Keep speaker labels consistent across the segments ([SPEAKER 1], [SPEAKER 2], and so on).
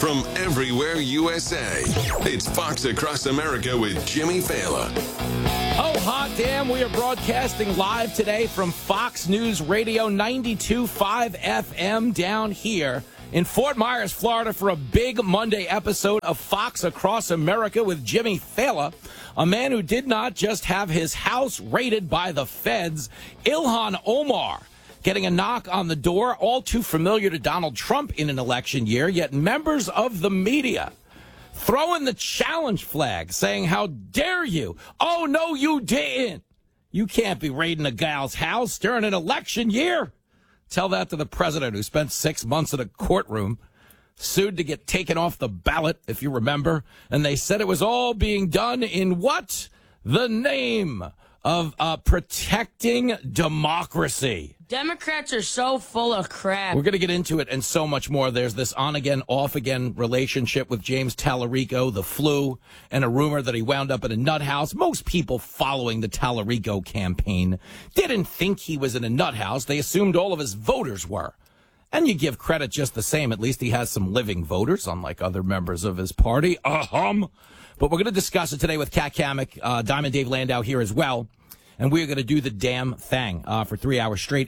[SPEAKER 1] from everywhere USA. It's Fox Across America with Jimmy Fallon.
[SPEAKER 2] Oh, hot damn. We are broadcasting live today from Fox News Radio 92.5 FM down here in Fort Myers, Florida, for a big Monday episode of Fox Across America with Jimmy Fallon, a man who did not just have his house raided by the feds, Ilhan Omar, getting a knock on the door, all too familiar to Donald Trump in an election year, yet members of the media throwing the challenge flag, saying, how dare you? Oh, no, you didn't. You can't be raiding a gal's house during an election year. Tell that to the president, who spent 6 months in a courtroom, sued to get taken off the ballot, if you remember. And they said it was all being done in what? The name of protecting democracy.
[SPEAKER 3] Democrats are so full of crap.
[SPEAKER 2] We're going to get into it and so much more. There's this on-again, off-again relationship with James Tallarico, the flu, and a rumor that he wound up in a nut house. Most people following the Tallarico campaign didn't think he was in a nut house. They assumed all of his voters were. And you give credit just the same. At least he has some living voters, unlike other members of his party. But we're going to discuss it today with Kat Kamek, Diamond Dave Landau here as well. And we're going to do the damn thing for 3 hours straight.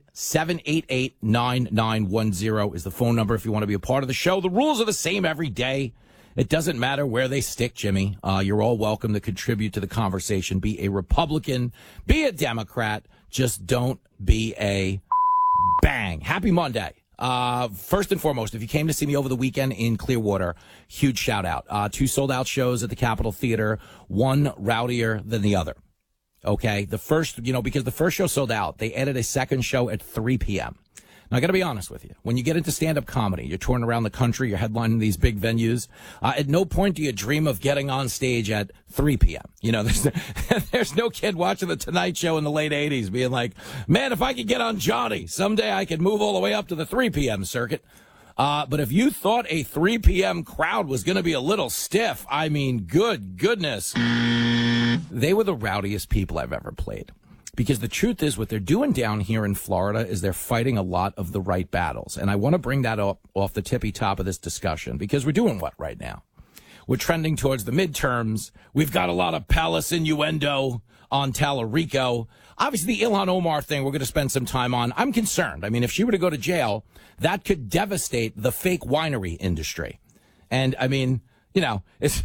[SPEAKER 2] 888-788-9910 is the phone number if you want to be a part of the show. The rules are the same every day. It doesn't matter where they stick, Jimmy. You're all welcome to contribute to the conversation. Be a Republican, be a Democrat. Just don't be a bang. Happy Monday. First and foremost, if you came to see me over the weekend in Clearwater, huge shout out. 2 sold out shows at the Capitol Theater, one rowdier than the other. Okay, the first, because the first show sold out, they added a second show at 3 p.m. Now, I got to be honest with you. When you get into stand-up comedy, you're touring around the country, you're headlining these big venues. At no point do you dream of getting on stage at 3 p.m. There's no kid watching The Tonight Show in the late 80s being like, man, if I could get on Johnny, someday I could move all the way up to the 3 p.m. circuit. But if you thought a 3 p.m. crowd was going to be a little stiff, I mean, good goodness. They were the rowdiest people I've ever played. Because the truth is, what they're doing down here in Florida is they're fighting a lot of the right battles. And I want to bring that up off the tippy top of this discussion, because we're doing what right now? We're trending towards the midterms. We've got a lot of palace innuendo on Tallarico. Obviously, the Ilhan Omar thing, we're going to spend some time on. I'm concerned. I mean, if she were to go to jail, that could devastate the fake winery industry. And, I mean, it's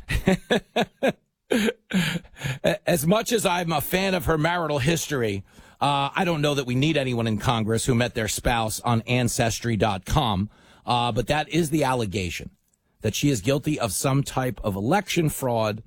[SPEAKER 2] as much as I'm a fan of her marital history, I don't know that we need anyone in Congress who met their spouse on Ancestry.com. But that is the allegation, that she is guilty of some type of election fraud,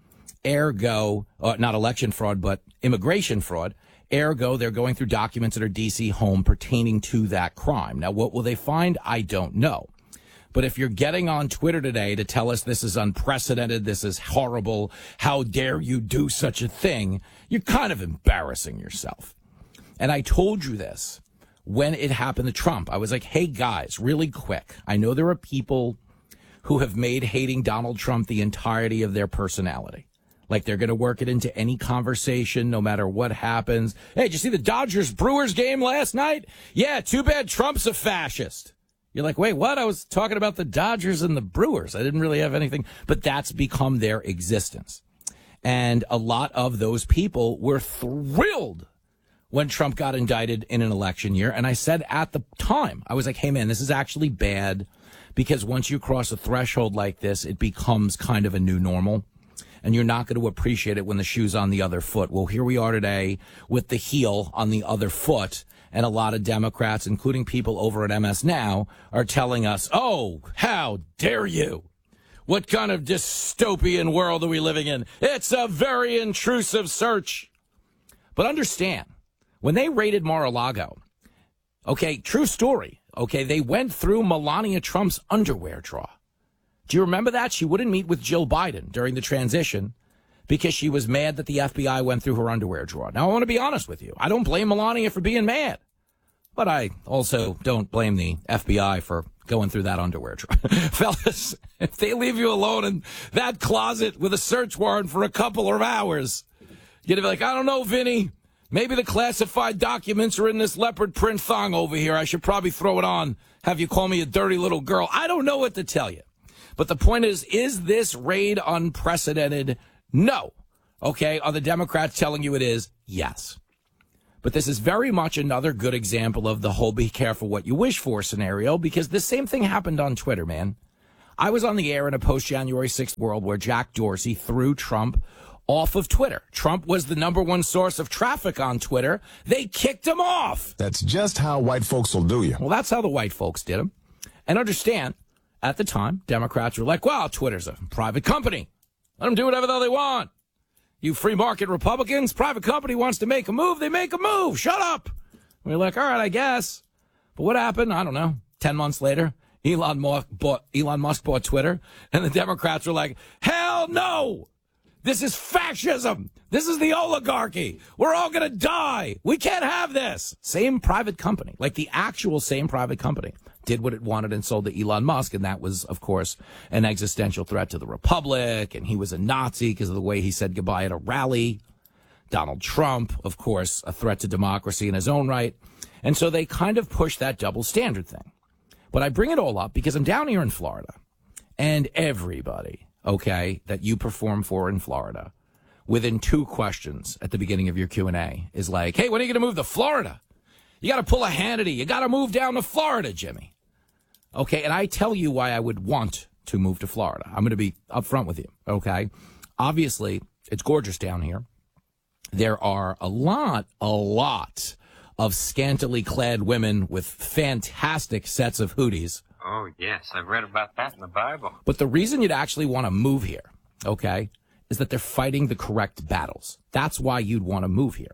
[SPEAKER 2] ergo, not election fraud, but immigration fraud. Ergo, they're going through documents at her D.C. home pertaining to that crime. Now, what will they find? I don't know. But if you're getting on Twitter today to tell us this is unprecedented, this is horrible, how dare you do such a thing, you're kind of embarrassing yourself. And I told you this when it happened to Trump. I was like, hey, guys, really quick. I know there are people who have made hating Donald Trump the entirety of their personality. Like they're going to work it into any conversation, no matter what happens. Hey, did you see the Dodgers-Brewers game last night? Yeah, too bad Trump's a fascist. You're like, wait, what? I was talking about the Dodgers and the Brewers. I didn't really have anything. But that's become their existence. And a lot of those people were thrilled when Trump got indicted in an election year. And I said at the time, I was like, hey, man, this is actually bad, because once you cross a threshold like this, it becomes kind of a new normal. And you're not going to appreciate it when the shoe's on the other foot. Well, here we are today with the heel on the other foot. And a lot of Democrats, including people over at MS Now, are telling us, oh, how dare you? What kind of dystopian world are we living in? It's a very intrusive search. But understand, when they raided Mar-a-Lago, okay, true story, okay, they went through Melania Trump's underwear drawer. Do you remember that? She wouldn't meet with Jill Biden during the transition because she was mad that the FBI went through her underwear drawer. Now, I want to be honest with you. I don't blame Melania for being mad, but I also don't blame the FBI for going through that underwear drawer. Fellas, if they leave you alone in that closet with a search warrant for a couple of hours, you're going to be like, I don't know, Vinny. Maybe the classified documents are in this leopard print thong over here. I should probably throw it on. Have you call me a dirty little girl. I don't know what to tell you. But the point is this raid unprecedented? No. Okay. Are the Democrats telling you it is? Yes. But this is very much another good example of the whole be careful what you wish for scenario, because the same thing happened on Twitter, man. I was on the air in a post-January 6th world where Jack Dorsey threw Trump off of Twitter. Trump was the number one source of traffic on Twitter. They kicked him off.
[SPEAKER 4] That's just how white folks will do you.
[SPEAKER 2] Well, that's how the white folks did him. And understand, at the time, Democrats were like, well, Twitter's a private company. Let them do whatever the hell they want. You free market Republicans, private company wants to make a move, they make a move. Shut up. We're like, all right, I guess. But what happened? I don't know. 10 months later, Elon Musk bought Twitter, and the Democrats were like, hell no. This is fascism. This is the oligarchy. We're all going to die. We can't have this. Same private company, like the actual same private company, did what it wanted and sold to Elon Musk. And that was, of course, an existential threat to the Republic. And he was a Nazi because of the way he said goodbye at a rally. Donald Trump, of course, a threat to democracy in his own right. And so they kind of pushed that double standard thing. But I bring it all up because I'm down here in Florida, and everybody, okay, that you perform for in Florida, within 2 questions at the beginning of your Q&A is like, hey, when are you going to move to Florida? You got to pull a Hannity. You got to move down to Florida, Jimmy. Okay, and I tell you why I would want to move to Florida. I'm going to be upfront with you, okay? Obviously, it's gorgeous down here. There are a lot of scantily clad women with fantastic sets of hooties.
[SPEAKER 5] Oh, yes. I've read about that in the Bible.
[SPEAKER 2] But the reason you'd actually want to move here, okay, is that they're fighting the correct battles. That's why you'd want to move here.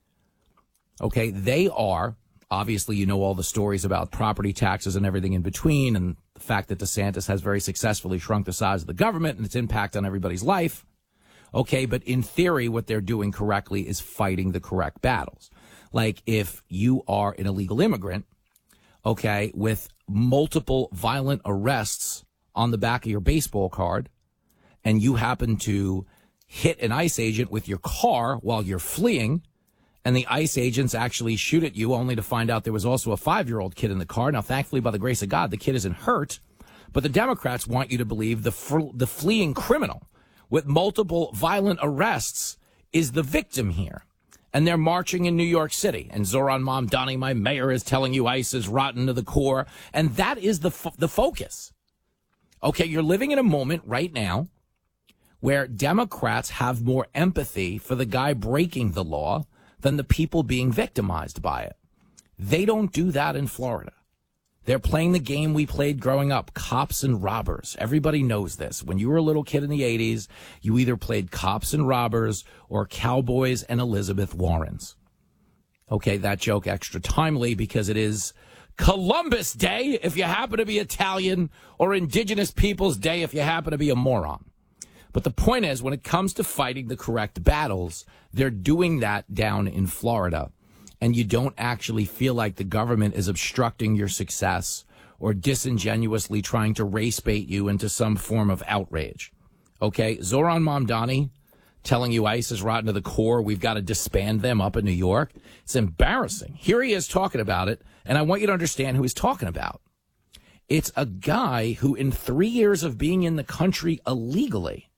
[SPEAKER 2] Okay, they are, obviously, you know all the stories about property taxes and everything in between, and the fact that DeSantis has very successfully shrunk the size of the government and its impact on everybody's life. Okay, but in theory, what they're doing correctly is fighting the correct battles. Like if you are an illegal immigrant, okay, with multiple violent arrests on the back of your baseball card, and you happen to hit an ICE agent with your car while you're fleeing, and the ICE agents actually shoot at you only to find out there was also a 5-year-old kid in the car. Now, thankfully, by the grace of God, the kid isn't hurt, but the Democrats want you to believe the fleeing criminal with multiple violent arrests is the victim here. And they're marching in New York City. And Zohran Mamdani, my mayor, is telling you ICE is rotten to the core. And that is the focus. Okay, you're living in a moment right now where Democrats have more empathy for the guy breaking the law than the people being victimized by it. They don't do that in Florida. They're playing the game we played growing up, cops and robbers. Everybody knows this. When you were a little kid in the 80s, you either played cops and robbers or cowboys and Elizabeth Warrens. Okay, that joke extra timely because it is Columbus Day if you happen to be Italian, or Indigenous Peoples Day if you happen to be a moron. But the point is, when it comes to fighting the correct battles, they're doing that down in Florida. And you don't actually feel like the government is obstructing your success or disingenuously trying to race bait you into some form of outrage. Okay, Zohran Mamdani telling you ICE is rotten to the core, we've got to disband them up in New York. It's embarrassing. Here he is talking about it, and I want you to understand who he's talking about. It's a guy who, in 3 years of being in the country illegally,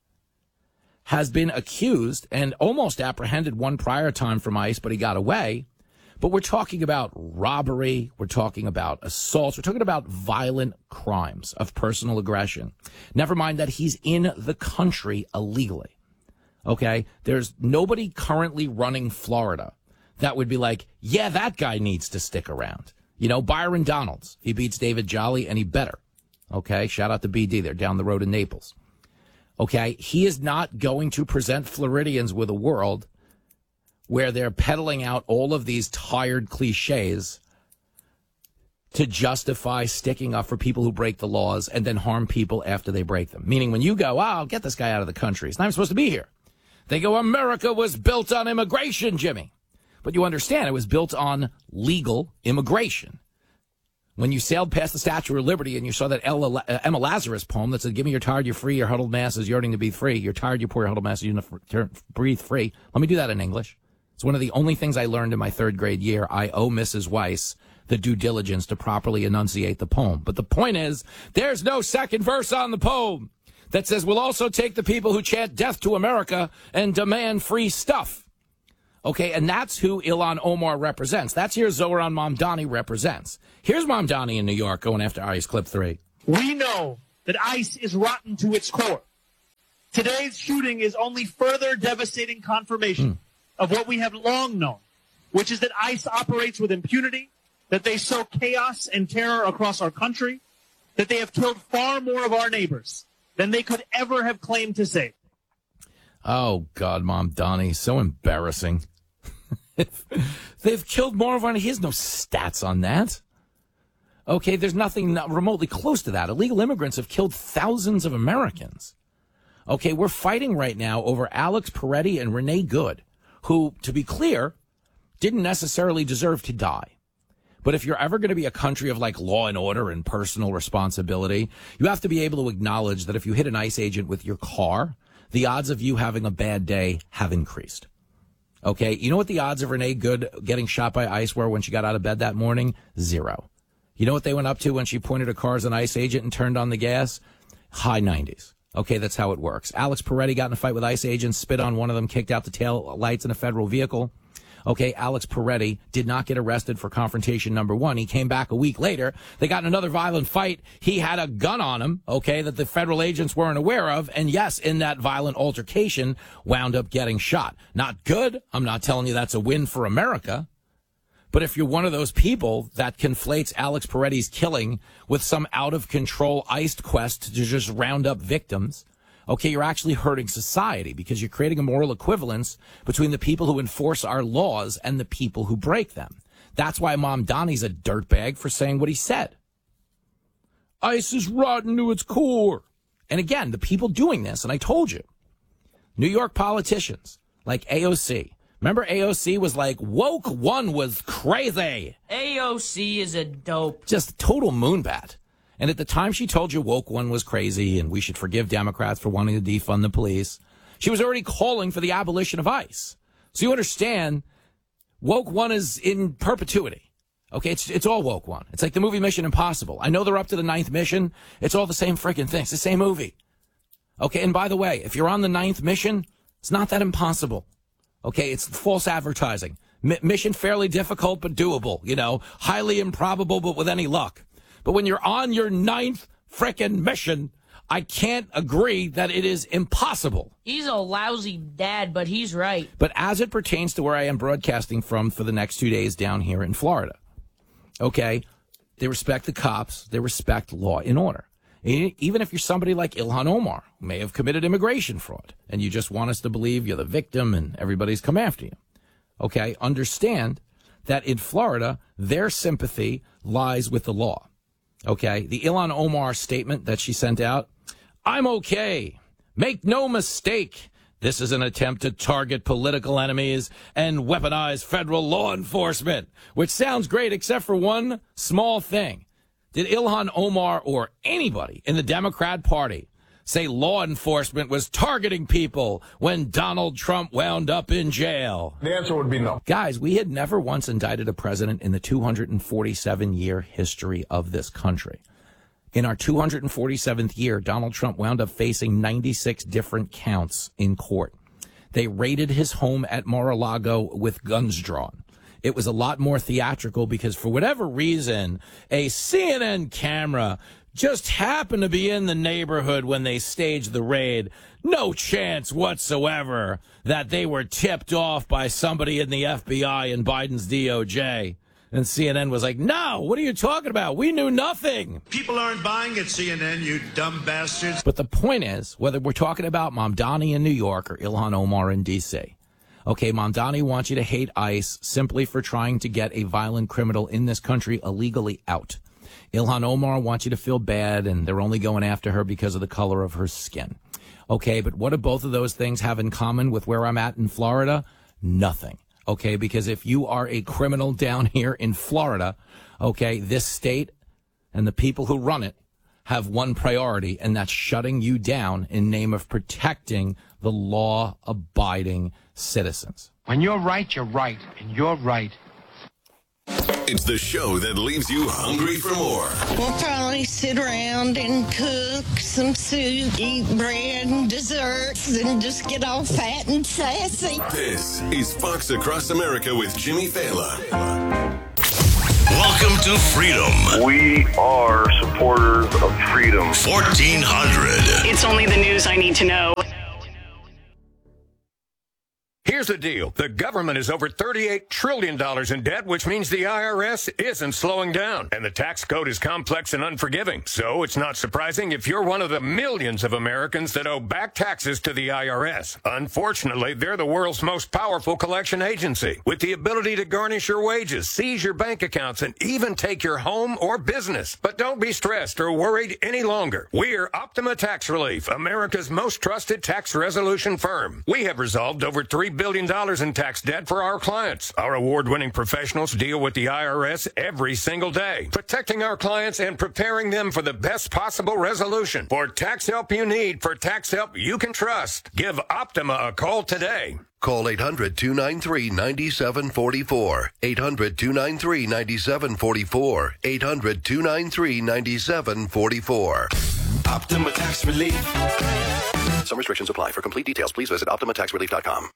[SPEAKER 2] has been accused and almost apprehended one prior time from ICE, but he got away. But we're talking about robbery. We're talking about assaults. We're talking about violent crimes of personal aggression. Never mind that he's in the country illegally. Okay? There's nobody currently running Florida that would be like, yeah, that guy needs to stick around. You know, Byron Donalds. He beats David Jolly, and he better. Okay? Shout out to BD. They're down the road in Naples. Okay? He is not going to present Floridians with a world where they're peddling out all of these tired cliches to justify sticking up for people who break the laws and then harm people after they break them. Meaning when you go, oh, I'll get this guy out of the country. He's not even supposed to be here. They go, America was built on immigration, Jimmy. But you understand, it was built on legal immigration. When you sailed past the Statue of Liberty and you saw that Emma Lazarus poem that said, give me your tired, you're free, your huddled masses yearning to be free. You're tired, you're poor, your huddled masses, you breathe free. Let me do that in English. It's one of the only things I learned in my 3rd grade year. I owe Mrs. Weiss the due diligence to properly enunciate the poem. But the point is, there's no second verse on the poem that says we'll also take the people who chant death to America and demand free stuff. Okay, and that's who Ilhan Omar represents. That's who Zohran Mamdani represents. Here's Mamdani in New York going after ICE, clip 3.
[SPEAKER 6] We know that ICE is rotten to its core. Today's shooting is only further devastating confirmation of what we have long known, which is that ICE operates with impunity, that they sow chaos and terror across our country, that they have killed far more of our neighbors than they could ever have claimed to save.
[SPEAKER 2] Oh, God, Mamdani, so embarrassing. They've killed more of our... He has no stats on that. Okay, there's nothing remotely close to that. Illegal immigrants have killed thousands of Americans. Okay, we're fighting right now over Alex Peretti and Renee Good, who, to be clear, didn't necessarily deserve to die. But if you're ever going to be a country of like law and order and personal responsibility, you have to be able to acknowledge that if you hit an ICE agent with your car, the odds of you having a bad day have increased. Okay, you know what the odds of Renee Good getting shot by ICE were when she got out of bed that morning? 0. You know what they went up to when she pointed her car as an ICE agent and turned on the gas? High 90s. Okay, that's how it works. Alex Peretti got in a fight with ICE agents, spit on one of them, kicked out the tail lights in a federal vehicle. Okay, Alex Peretti did not get arrested for confrontation number 1. He came back a week later. They got in another violent fight. He had a gun on him, okay, that the federal agents weren't aware of. And yes, in that violent altercation, wound up getting shot. Not good. I'm not telling you that's a win for America. But if you're one of those people that conflates Alex Peretti's killing with some out-of-control ICE quest to just round up victims, okay, you're actually hurting society because you're creating a moral equivalence between the people who enforce our laws and the people who break them. That's why Mamdani's a dirtbag for saying what he said. ICE is rotten to its core. And again, the people doing this, and I told you, New York politicians like AOC. Remember AOC was like, woke one was crazy.
[SPEAKER 3] AOC is a dope.
[SPEAKER 2] Just total moonbat. And at the time she told you woke one was crazy and we should forgive Democrats for wanting to defund the police, she was already calling for the abolition of ICE. So you understand, woke one is in perpetuity. Okay, it's all woke one. It's like the movie Mission Impossible. I know they're up to the 9th mission. It's all the same freaking thing. It's the same movie. Okay, and by the way, if you're on the 9th mission, it's not that impossible. Okay, it's false advertising. Mission fairly difficult but doable, you know, highly improbable but with any luck. But when you're on your 9th frickin' mission, I can't agree that it is impossible.
[SPEAKER 3] He's a lousy dad, but he's right.
[SPEAKER 2] But as it pertains to where I am broadcasting from for the next 2 days down here in Florida, okay, they respect the cops, they respect law and order. Even if you're somebody like Ilhan Omar, who may have committed immigration fraud, and you just want us to believe you're the victim and everybody's come after you. Okay, understand that in Florida, their sympathy lies with the law. Okay, the Ilhan Omar statement that she sent out, I'm okay. Make no mistake. This is an attempt to target political enemies and weaponize federal law enforcement, which sounds great except for one small thing. Did Ilhan Omar or anybody in the Democrat Party say law enforcement was targeting people when Donald Trump wound up in jail?
[SPEAKER 4] The answer would be no.
[SPEAKER 2] Guys, we had never once indicted a president in the 247-year history of this country. In our 247th year, Donald Trump wound up facing 96 different counts in court. They raided his home at Mar-a-Lago with guns drawn. It was a lot more theatrical because for whatever reason, a CNN camera just happened to be in the neighborhood when they staged the raid. No chance whatsoever that they were tipped off by somebody in the FBI and Biden's DOJ. And CNN was like, no, what are you talking about? We knew nothing.
[SPEAKER 7] People aren't buying it, CNN, you dumb bastards.
[SPEAKER 2] But the point is, whether we're talking about Mamdani in New York or Ilhan Omar in D.C., okay, Mamdani wants you to hate ICE simply for trying to get a violent criminal in this country illegally out. Ilhan Omar wants you to feel bad, and they're only going after her because of the color of her skin. Okay, but what do both of those things have in common with where I'm at in Florida? Nothing. Okay, because if you are a criminal down here in Florida, okay, this state and the people who run it have one priority, and that's shutting you down in name of protecting the law-abiding citizens.
[SPEAKER 5] When you're right, and you're right.
[SPEAKER 1] It's the show that leaves you hungry for more.
[SPEAKER 8] We'll probably sit around and cook some soup, eat bread and desserts, and just get all fat and sassy.
[SPEAKER 1] This is Fox Across America with Jimmy Fallon.
[SPEAKER 9] Welcome to freedom.
[SPEAKER 10] We are supporters of freedom.
[SPEAKER 9] 1400.
[SPEAKER 11] It's only the news I need to know.
[SPEAKER 12] Here's the deal. The government is over $38 trillion in debt, which means the IRS isn't slowing down. And the tax code is complex and unforgiving. So it's not surprising if you're one of the millions of Americans that owe back taxes to the IRS. Unfortunately, they're the world's most powerful collection agency, with the ability to garnish your wages, seize your bank accounts, and even take your home or business. But don't be stressed or worried any longer. We're Optima Tax Relief, America's most trusted tax resolution firm. We have resolved over $3 billion in tax debt for our clients. Our award-winning professionals deal with the IRS every single day, protecting our clients and preparing them for the best possible resolution. For tax help you need, for tax help you can trust, give Optima a call today.
[SPEAKER 9] Call 800-293-9744. 800-293-9744. 800-293-9744.
[SPEAKER 1] Optima Tax Relief.
[SPEAKER 9] Some restrictions apply. For complete details, please visit OptimaTaxRelief.com.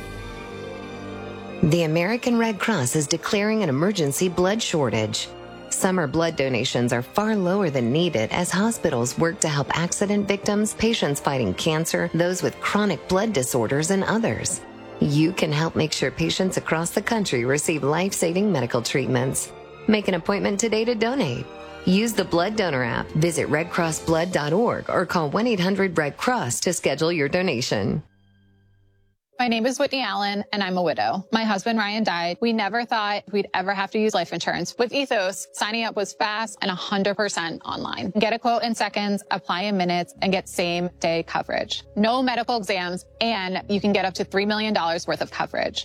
[SPEAKER 13] The American Red Cross is declaring an emergency blood shortage. Summer blood donations are far lower than needed as hospitals work to help accident victims, patients fighting cancer, those with chronic blood disorders, and others. You can help make sure patients across the country receive life-saving medical treatments. Make an appointment today to donate. Use the Blood Donor app, visit redcrossblood.org, or call 1-800-RED-CROSS to schedule your donation.
[SPEAKER 14] My name is Whitney Allen, and I'm a widow. My husband, Ryan, died. We never thought we'd ever have to use life insurance. With Ethos, signing up was fast and 100% online. Get a quote in seconds, apply in minutes, and get same-day coverage. No medical exams, and you can get up to $3 million worth of coverage.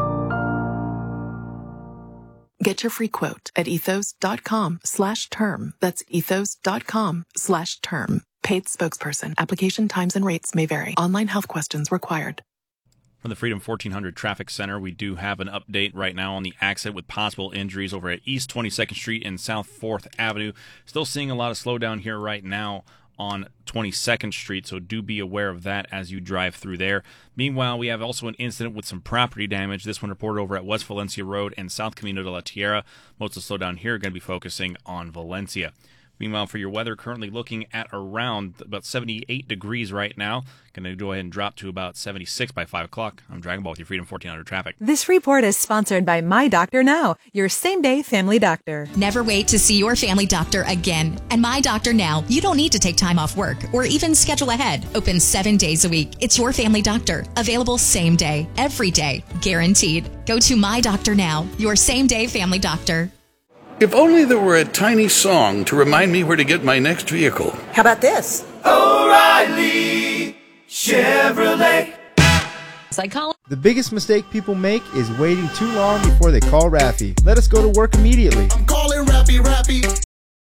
[SPEAKER 15] Get your free quote at ethos.com/term. That's ethos.com/term. Paid spokesperson. Application times and rates may vary. Online health questions required.
[SPEAKER 16] From the Freedom 1400 Traffic Center, we do have an update right now on the accident with possible injuries over at East 22nd Street and South 4th Avenue. Still seeing a lot of slowdown here right now on 22nd Street, so do be aware of that as you drive through there. Meanwhile, we have also an incident with some property damage. This one reported over at West Valencia Road and South Camino de la Tierra. Most of the slowdown here are going to be focusing on Valencia. Meanwhile, for your weather, currently looking at around about 78 degrees right now. Going to go ahead and drop to about 76 by 5 o'clock. I'm Dragon Ball with your Freedom 1400 traffic.
[SPEAKER 17] This report is sponsored by My Doctor Now, your same-day family doctor.
[SPEAKER 18] Never wait to see your family doctor again. And My Doctor Now, you don't need to take time off work or even schedule ahead. Open 7 days a week. It's your family doctor. Available same day, every day, guaranteed. Go to My Doctor Now, your same-day family doctor.
[SPEAKER 19] If only there were a tiny song to remind me where to get my next vehicle.
[SPEAKER 20] How about this? O'Reilly Chevrolet.
[SPEAKER 21] The biggest mistake people make is waiting too long before they call Raffy. Let us go to work immediately.
[SPEAKER 22] I'm calling Raffy.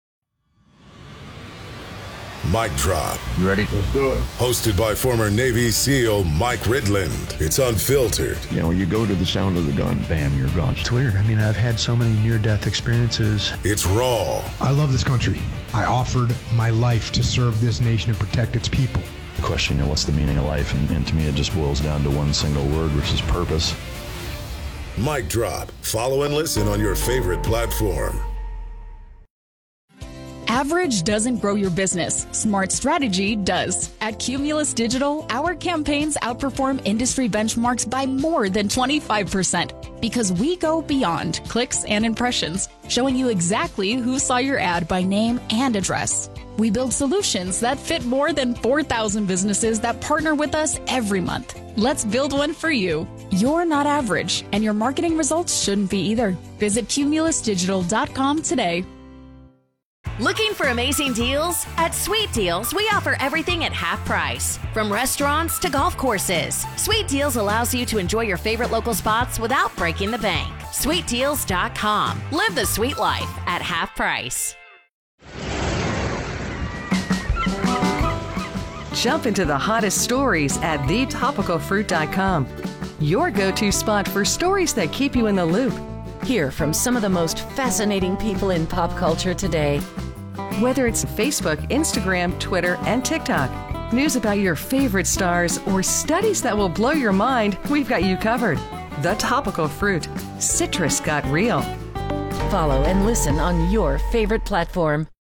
[SPEAKER 4] Mic Drop.
[SPEAKER 22] You ready? Let's do it.
[SPEAKER 4] Hosted by former Navy SEAL Mike Ridland. It's unfiltered.
[SPEAKER 23] You know, you go to the sound of the gun, bam, you're gone.
[SPEAKER 24] It's weird. I mean, I've had so many near-death experiences.
[SPEAKER 4] It's raw.
[SPEAKER 25] I love this country. I offered my life to serve this nation and protect its people.
[SPEAKER 23] The question, you know, what's the meaning of life? And to me, it just boils down to one single word, which is purpose.
[SPEAKER 4] Mic Drop. Follow and listen on your favorite platform.
[SPEAKER 26] Average doesn't grow your business. Smart strategy does. At Cumulus Digital, our campaigns outperform industry benchmarks by more than 25% because we go beyond clicks and impressions, showing you exactly who saw your ad by name and address. We build solutions that fit more than 4,000 businesses that partner with us every month. Let's build one for you. You're not average, and your marketing results shouldn't be either. Visit cumulusdigital.com today.
[SPEAKER 27] Looking for amazing deals? At Sweet Deals, we offer everything at half price. From restaurants to golf courses, Sweet Deals allows you to enjoy your favorite local spots without breaking the bank. SweetDeals.com. Live the sweet life at half price.
[SPEAKER 28] Jump into the hottest stories at thetopicalfruit.com. Your go-to spot for stories that keep you in the loop. Hear from some of the most fascinating people in pop culture today. Whether it's Facebook, Instagram, Twitter, and TikTok, news about your favorite stars, or studies that will blow your mind, we've got you covered. The Topical Fruit. Citrus got real. Follow and listen on your favorite platform.